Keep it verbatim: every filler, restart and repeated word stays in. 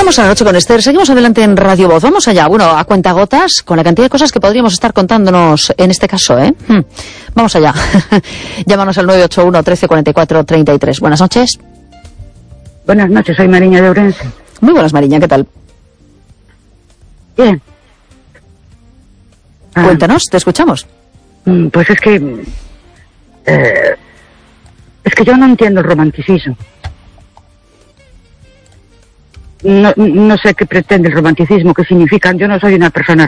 Empezamos a la noche con Esther, seguimos adelante en Radio Voz, vamos allá, bueno, a cuentagotas, con la cantidad de cosas que podríamos estar contándonos en este caso, ¿eh? Hmm. Vamos allá. Llámanos al nueve ocho uno, trece, cuarenta y cuatro, treinta y tres. Buenas noches. Buenas noches, soy Mariña de Ourense. Muy buenas, Mariña, ¿qué tal? Bien. Ah, Cuéntanos, te escuchamos. Pues es que... Eh, es que yo no entiendo el romanticismo. No, no sé qué pretende el romanticismo, qué significa. Yo no soy una persona